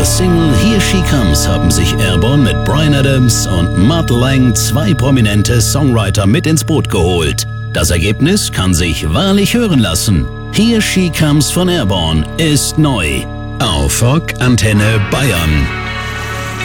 Single Here She Comes haben sich Airborne mit Bryan Adams und Mutt Lange 2 prominente Songwriter mit ins Boot geholt. Das Ergebnis kann sich wahrlich hören lassen. Here She Comes von Airborne ist neu auf Rock Antenne Bayern.